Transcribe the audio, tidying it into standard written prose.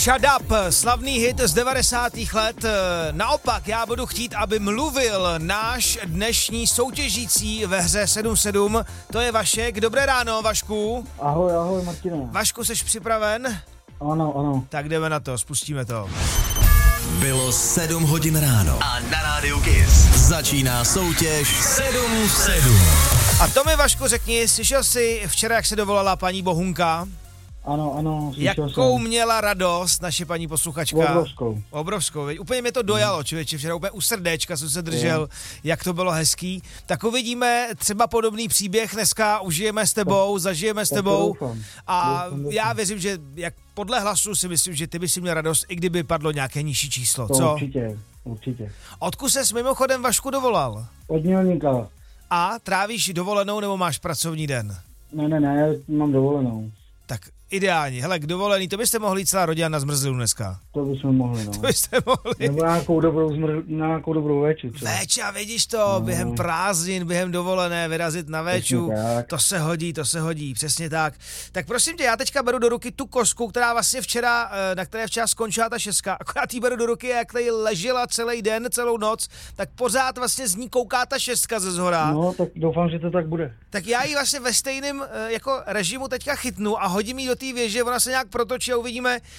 Shut Up, slavný hit z 90. let. Naopak, já budu chtít, aby mluvil náš dnešní soutěžící ve hře 7-7. To je Vašek. Dobré ráno, Vašku. Ahoj, Martine. Vašku, jsi připraven? Ano. Tak jdeme na to, spustíme to. Bylo 7 hodin ráno a na rádiu KISS začíná soutěž 7-7. A to mi, Vašku, řekni, slyšel jsi včera, jak se dovolala paní Bohunka? Ano, Jakou měla radost naše paní posluchačka? Obrovskou. Úplně mě to dojalo, člověče, včera úplně u srdéčka jsem se držel, jak to bylo hezký. Tak uvidíme třeba podobný příběh dneska, užijeme s tebou, zažijeme s tebou a já věřím, že jak podle hlasu si myslím, že ty bys si měl radost, i kdyby padlo nějaké nižší číslo, to co? Určitě. Odkud ses mimochodem, Vašku, dovolal? Od Mělníka. A trávíš dovolenou nebo máš pracovní den? Ne, mám dovolenou. Tak ideálně. Hele, k dovolený, to byste mohli celá rodina na zmrzlinu dneska. To bychom mohli, no. To byste mohli. Nebo nějakou dobrou véču. Véča, vidíš to, během prázdnin, během dovolené, vyrazit na véču. To se hodí, přesně tak. Tak prosím tě, já teďka beru do ruky tu kosku, která vlastně včera, na které včera skončila ta šestka, akorát jí beru do ruky, jak tady ležela celý den, celou noc, tak pořád vlastně z ní kouká ta šestka ze zhora. No, tak doufám, že to tak bude. Tak já ji vlastně ve stejném jako režimu teďka chytnu a hodím ji do té věže, ona se nějak protočí a uvidíme,